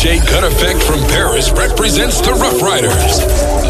DJ Cut Effect from Paris represents the Rough Riders.